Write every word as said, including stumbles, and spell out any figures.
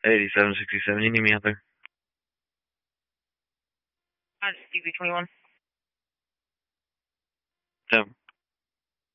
eighty-seven sixty-seven, you need me out there? Uh, D B twenty-one. Yep.